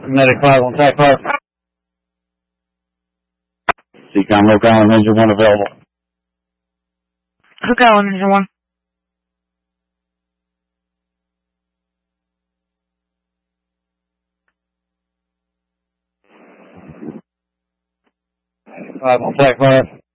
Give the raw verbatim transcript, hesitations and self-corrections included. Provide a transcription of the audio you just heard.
Medic five on Tac five. C COM, Oak Island, Engine one available. Oak Island, Engine one. Five on Tac five.